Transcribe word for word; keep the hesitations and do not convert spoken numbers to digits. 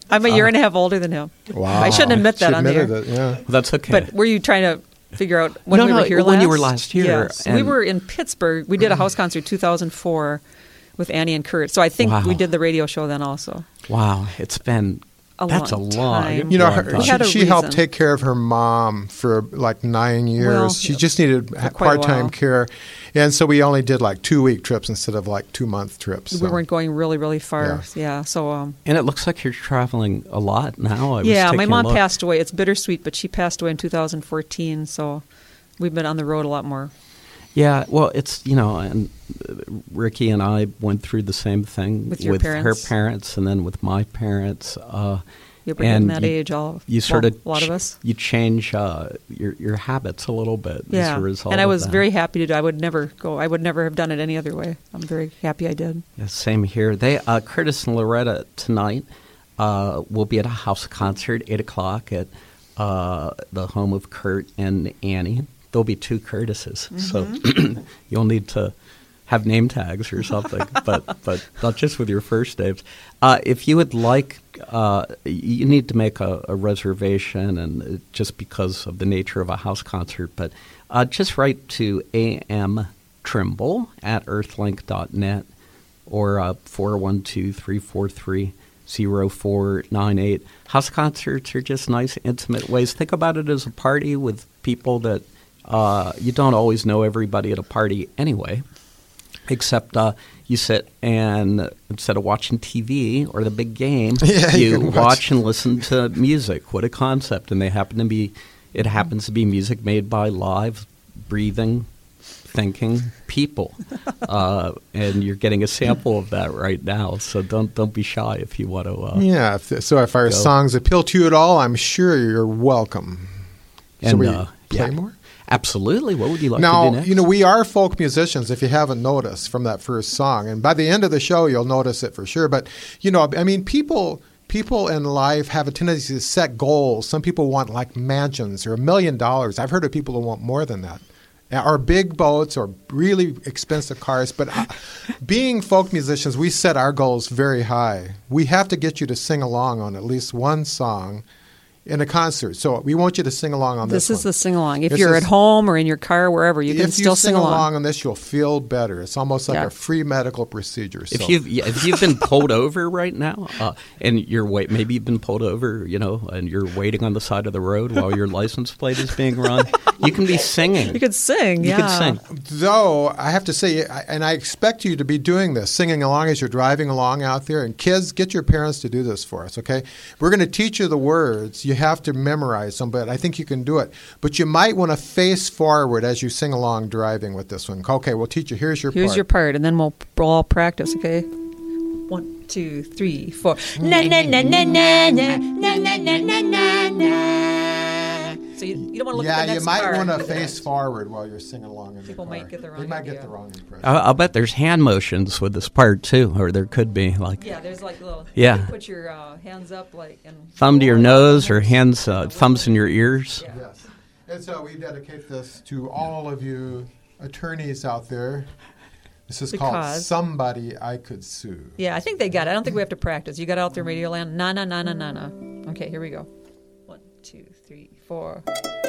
I'm a year and a half older than him. Wow. I shouldn't admit that She on the air. admitted it, yeah. Well, that's okay. But were you trying to figure out when No, we no, were here when last? you were last here, Yes. We and- were in Pittsburgh. We did a house concert two thousand four with Annie and Kurt. So I think Wow. we did the radio show then also. Wow, it's been A that's long a long. time. You know, long her, time. We had a she, she helped reason. take care of her mom for like nine years. Well, she yeah, just needed for quite a part-time while. care. And so we only did like two-week trips instead of like two-month trips. We so. weren't going really, really far. Yeah. Yeah. So, um, And it looks like you're traveling a lot now. I was yeah, my taking a mom look. passed away. It's bittersweet, but she passed away in two thousand fourteen. So we've been on the road a lot more. Yeah, well, it's, you know, and uh, Ricky and I went through the same thing With your her parents. parents and then with my parents. Uh, Yeah, we're getting and that you, age. All you sort well, of a lot of ch- us. You change uh, your your habits a little bit as Yeah, a result. and I of was that. very happy to do. I would never go. I would never have done it any other way. I'm very happy I did. Yeah, same here. They uh, Curtis and Loretta tonight uh, will be at a house concert eight o'clock at uh, the home of Kurt and Annie. There'll be two Curtises, so you'll need to have name tags or something, but but not just with your first names. Uh, if you would like, uh, you need to make a, a reservation, and uh, just because of the nature of a house concert, but uh, just write to A M Trimble at earthlink dot net or uh, four one two, three four three, zero four nine eight. House concerts are just nice, intimate ways. Think about it as a party with people that uh, you don't always know everybody at a party anyway. Except uh, you sit and instead of watching T V or the big game, Yeah, you you can watch. watch. and listen to music. What a concept! And they happen to be, it happens to be music made by live, breathing, thinking people, uh, and you're getting a sample of that right now. So don't don't be shy if you want to. Uh, Yeah, if, so if our Go. songs appeal to you at all, I'm sure you're welcome. And, Shall we uh, play yeah. more? Absolutely. What would you like to do Now, next? you know, we are folk musicians, if you haven't noticed from that first song. And by the end of the show, you'll notice it for sure. But, you know, I mean, people people in life have a tendency to set goals. Some people want, like, mansions or a million dollars. I've heard of people who want more than that. Or big boats or really expensive cars. But uh, being folk musicians, we set our goals very high. We have to get you to sing along on at least one song in a concert. So we want you to sing along on this This is one. the sing along. If This you're is- at home or in your car, wherever, you can if still you sing sing along. on this, you'll feel better. It's almost like Yeah. a free medical procedure. If so. you've yeah, if you've been pulled over right now, uh, and you're wait, maybe you've been pulled over, you know, and you're waiting on the side of the road while your license plate is being run, you can be singing. You could sing. You yeah. could sing. Though I have to say, I- and I expect you to be doing this, singing along as you're driving along out there. And kids, get your parents to do this for us, okay? We're going to teach you the words. You have to memorize them, but I think you can do it. But you might want to face forward as you sing along driving with this one. Okay, we'll teach you. Here's your Here's part. your part, and then we'll, we'll all practice, okay? One, two, three, four. Na na na na na na na na na na na na. So you, you don't want to look yeah, at the you next might card. want to face forward while you're singing along in People the might car. get the wrong They might idea. get the wrong impression. I'll, I'll bet there's hand motions with this part too, or there could be like Yeah, there's like little. Yeah. You put your uh, hands up, like and thumb to your nose or hands, uh, thumbs in your ears. Yeah. Yes. And so we dedicate this to all of you attorneys out there. This is called Because- Somebody I Could Sue. Yeah, I think they got it. I don't think we have to practice. You got it out there, Radio Land. Na na na na na na. Okay, here we go. One, two, three, four.